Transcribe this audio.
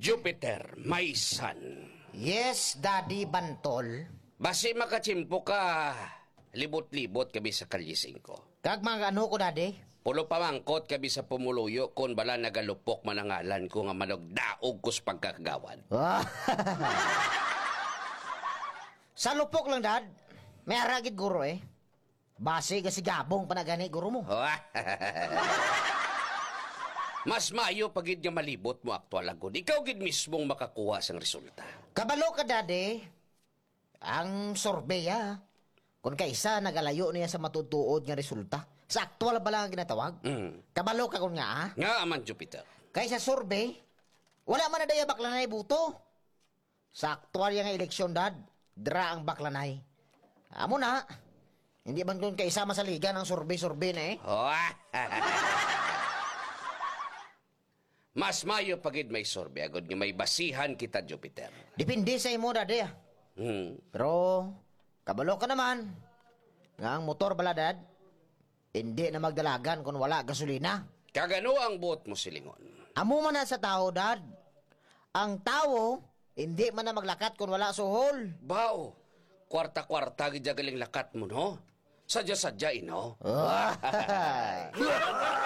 Jupiter, my son. Yes, Daddy Bantol. Basi makachimpo ka, libot-libot kabi sa kalising ko. Kag mga ano ko, Daddy? Pulo pamangkot kabi sa pumuluyo kung bala nagalupok manangalan ko nga managdaog ko sa pagkakagawan. Sa lupok lang, Dad. May aragid guro eh. Base kasi gabong panagani guro mo. Mas mayo pagid nga malibot mo aktual agud. Ikaw gid mismong makakuha sang resulta. Kabalo ka, Daddy. Ang sorbeya. Kung kaisa nagalayo niya sa matutuod nga resulta. Sa aktual ba lang ang ginatawag? Kabalo ka kung nga, ha? Nga aman, Jupiter. Kaysa survey, wala man na daya baklanay buto. Sa aktual nga eleksyon, Dad, dra ang baklanay. Amo na, hindi man kung kaisa masaligan ang survey-survey na eh. Mas mayo pagid may sorbe agud nga may basihan kita, Jupiter. Depende sa imo, Dad, eh. Pero, kabalo ka naman. Nga ang motor bala, Dad, hindi na magdalagan kung wala gasolina. Kagano ang buot mo, Silingon? Amo man na sa tao, Dad. Ang tao, hindi man na maglakat kung wala suhol. Bao, kwarta-kwarta gid galing lakat mo, no? Sadya-sadya, ino?